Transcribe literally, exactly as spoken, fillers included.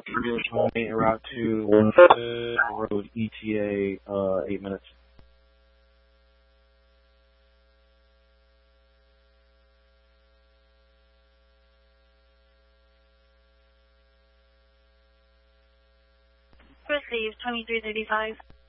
Tony, route to Winstead Road, E T A, uh, eight minutes. Receive twenty-three thirty-five.